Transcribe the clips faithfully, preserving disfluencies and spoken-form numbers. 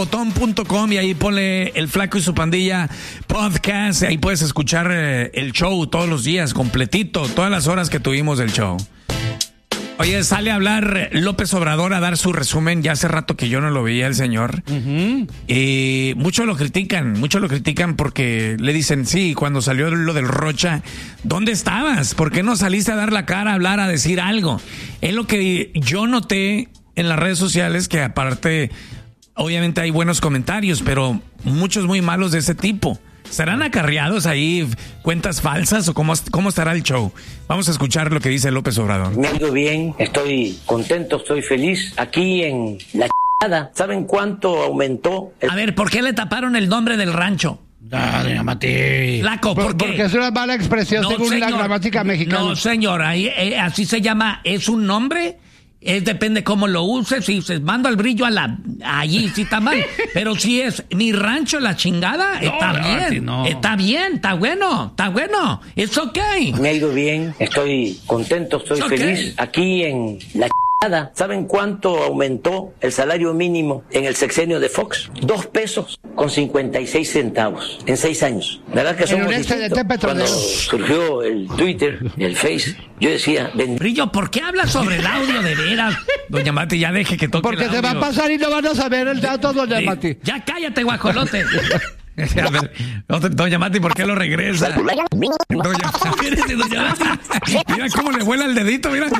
botón punto com y ahí ponle El Flaco y su Pandilla podcast. Ahí puedes escuchar eh, el show todos los días, completito, todas las horas que tuvimos del show. Oye, sale a hablar López Obrador a dar su resumen. Ya hace rato que yo no lo veía el señor. Uh-huh. Y muchos lo critican, muchos lo critican porque le dicen, sí, cuando salió lo del Rocha, ¿dónde estabas? ¿Por qué no saliste a dar la cara, a hablar, a decir algo? Es lo que yo noté en las redes sociales, que aparte, obviamente hay buenos comentarios, pero muchos muy malos de ese tipo. ¿Serán acarreados ahí cuentas falsas o cómo, cómo estará el show? Vamos a escuchar lo que dice López Obrador. Me ha ido bien, estoy contento, estoy feliz. Aquí en la ch***ada, ¿saben cuánto aumentó? El... A ver, ¿por qué le taparon el nombre del rancho? No, doña Mati. Flaco, ¿por, por qué? Porque es una mala expresión no, según señor, la gramática mexicana. No, señor, ahí, eh, así se llama, ¿es un nombre? Es, depende cómo lo uses. Si se mando el brillo a la allí sí está mal, pero si es mi rancho la chingada, no, está no, bien, no. está bien, está bueno, está bueno, es ok. Me ha ido bien, estoy contento, estoy it's feliz. Okay. Aquí en la ch***ada, ¿saben cuánto aumentó el salario mínimo en el sexenio de Fox? Dos pesos con cincuenta y seis centavos en seis años. ¿Verdad que somos distintos? Cuando surgió el Twitter, el Face, yo decía... Bend- Brillo, ¿por qué hablas sobre el audio de veras? Doña Mati, ya deje que toque Porque el audio. se va a pasar y no van a saber el dato, doña sí. Mati. Ya cállate, guajolote. A ver, doña Mati, ¿por qué lo regresa? Doña, espérese, doña Mati. Mira cómo le vuela el dedito, mira.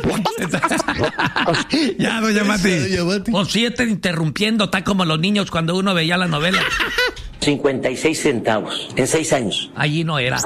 Ya, doña Mati. O si está interrumpiendo, está como los niños cuando uno veía la novela. cincuenta y seis centavos en seis años. Allí no era.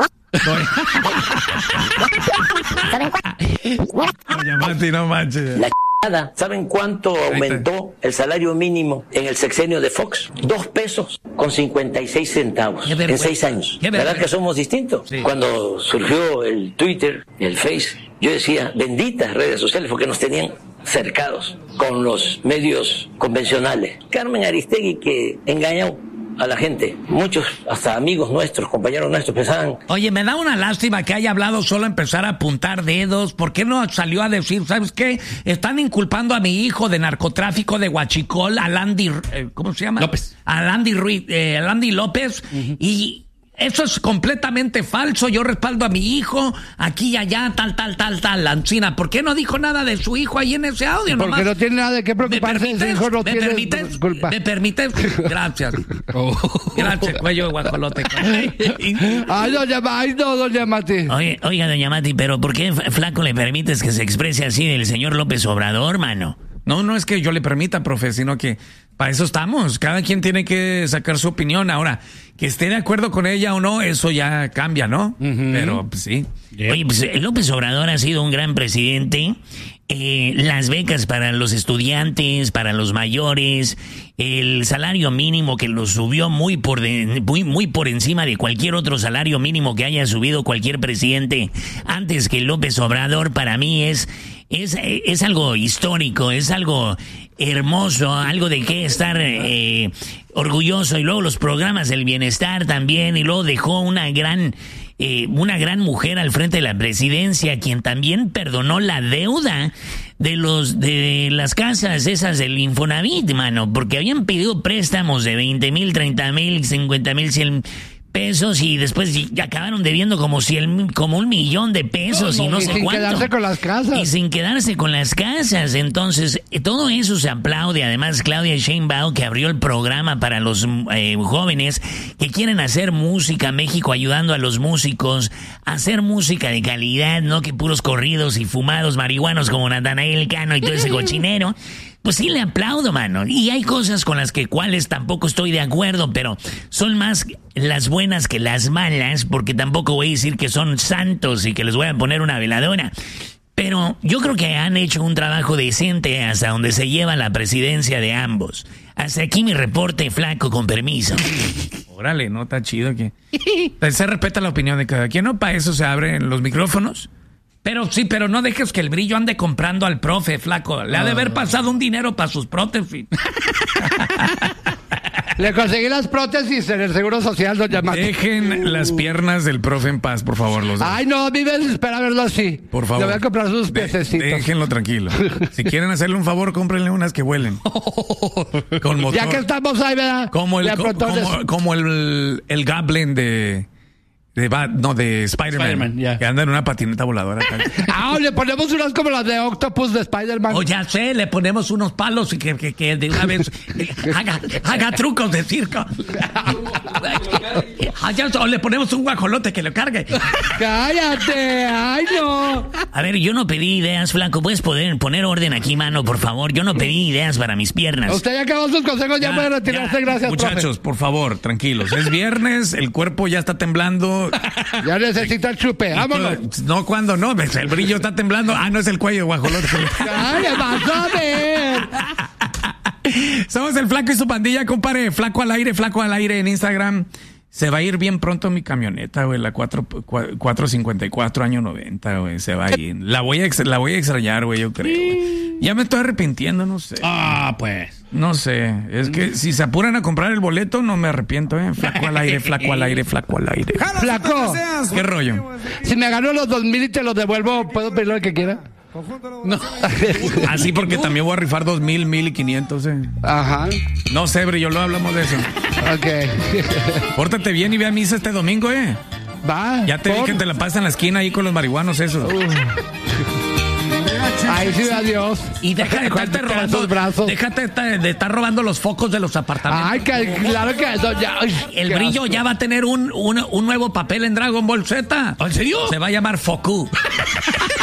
Doña Mati, no manches. La ¿Saben cuánto aumentó el salario mínimo en el sexenio de Fox? Dos pesos con cincuenta y seis centavos en seis años. ¿Verdad que somos distintos? Sí. Cuando surgió el Twitter, el Face, yo decía, benditas redes sociales, porque nos tenían cercados con los medios convencionales. Carmen Aristegui, que engañó a la gente, muchos, hasta amigos nuestros, compañeros nuestros, pensaban... Oye, me da una lástima que haya hablado solo empezar a apuntar dedos. ¿Por qué no salió a decir, sabes qué? Están inculpando a mi hijo de narcotráfico de Huachicol, a Landy, eh, ¿cómo se llama? López. A Landy Ruiz, eh, Landy López, uh-huh. y... Eso es completamente falso. Yo respaldo a mi hijo aquí y allá, tal, tal, tal, tal, Lancina. ¿Por qué no dijo nada de su hijo ahí en ese audio? Porque nomás? No tiene nada de qué preocuparse. Su hijo no ¿Me tiene permites? culpa. ¿Me permites? Gracias. Oh. Gracias, cuello de guajolote. Ay, doña Mati, no, doña Mati. Oye, oiga, doña Mati, pero ¿por qué, Flaco, le permites que se exprese así del señor López Obrador, mano? No, no es que yo le permita, profe, sino que para eso estamos. Cada quien tiene que sacar su opinión. Ahora, que esté de acuerdo con ella o no, eso ya cambia, ¿no? Uh-huh. Pero, pues sí. Yeah. Oye, pues López Obrador ha sido un gran presidente. Eh, las becas para los estudiantes, para los mayores, el salario mínimo que lo subió muy por de, muy, muy por encima de cualquier otro salario mínimo que haya subido cualquier presidente antes que López Obrador, para mí es, es, es algo histórico, es algo hermoso, algo de qué estar eh, orgulloso. Y luego los programas del bienestar también, y luego dejó una gran... Eh, una gran mujer al frente de la presidencia, quien también perdonó la deuda de los de las casas esas del Infonavit, mano, porque habían pedido préstamos de veinte mil, treinta mil, cincuenta mil, cien pesos y después ya acabaron debiendo como cien, como un millón de pesos no, no, y no y sé sin cuánto. quedarse con las casas. Y sin quedarse con las casas. Entonces, todo eso se aplaude. Además, Claudia Sheinbaum, que abrió el programa para los eh, jóvenes que quieren hacer música, México ayudando a los músicos a hacer música de calidad, no que puros corridos y fumados marihuanos como Natanael Cano y todo ese cochinero. Pues sí le aplaudo, mano. Y hay cosas con las que cuales tampoco estoy de acuerdo, pero son más las buenas que las malas, porque tampoco voy a decir que son santos y que les voy a poner una veladora. Pero yo creo que han hecho un trabajo decente hasta donde se lleva la presidencia de ambos. Hasta aquí mi reporte, Flaco, con permiso. Órale, no, está chido que... Se respeta la opinión de cada quien, ¿no? Para eso se abren los micrófonos. Pero sí, pero no dejes que el Brillo ande comprando al profe, Flaco. Le ha de haber pasado un dinero para sus prótesis. Le conseguí las prótesis en el Seguro Social, doña Mati. Dejen las piernas del profe en paz, por favor. Los Ay, no, a mí me desespera verlo así. Por favor. Le voy a comprar sus piececitos. Déjenlo tranquilo. Si quieren hacerle un favor, cómprenle unas que vuelen. Con motor. Ya que estamos ahí, ¿verdad? Como el, co como, como el, el Goblin de... De Bat, no, de Spider-Man. Spider yeah. Que anda en una patineta voladora. Ah, le ponemos unas como las de Octopus de Spider-Man. O oh, ya sé, le ponemos unos palos y que, que, que de una vez haga, haga trucos de circo. O le ponemos un guajolote que lo cargue. ¡Cállate! ¡Ay, no! A ver, yo no pedí ideas, flaco. ¿Puedes poder poner orden aquí, mano, por favor? Yo no pedí ideas para mis piernas. Usted ya acabó sus consejos, ya, ya puede retirarse. Ya. Gracias, muchachos, profe. Por favor, tranquilos. Es viernes, el cuerpo ya está temblando. Ya necesita el chupe, vámonos. No, cuando no, el brillo está temblando. Ah, no es el cuello, guajolote. ¡Ay, vas a ver! Somos el Flaco y su pandilla, compadre. Flaco al aire, Flaco al aire en Instagram. Se va a ir bien pronto mi camioneta, güey, la cuatro cincuenta y cuatro año noventa, güey, se va a ir. La voy a, la voy a extrañar, güey, yo creo. Ya me estoy arrepintiendo, no sé. Ah, pues. No sé, es que si se apuran a comprar el boleto, no me arrepiento, ¿eh? Flaco al aire, flaco al aire, flaco al aire. Flaco. ¿Qué rollo? Si me ganó los dos mil y te los devuelvo, ¿puedo pedir lo que quiera? No. Así porque también voy a rifar dos mil, mil y quinientos, eh. Ajá. No sé, Brillo, lo hablamos de eso. Ok. Pórtate bien y ve a misa este domingo, eh. Va. Ya te ¿por? Vi que te la pasas en la esquina ahí con los marihuanos, eso. Uh. Ay, sí, adiós. Y deja de estarte robando brazos. Déjate de estar robando los focos de los apartamentos. Ay, que, claro que no, ya, ay, el Brillo asco. Ya va a tener un, un, un nuevo papel en Dragon Ball Z. ¿En serio? Se va a llamar Foku.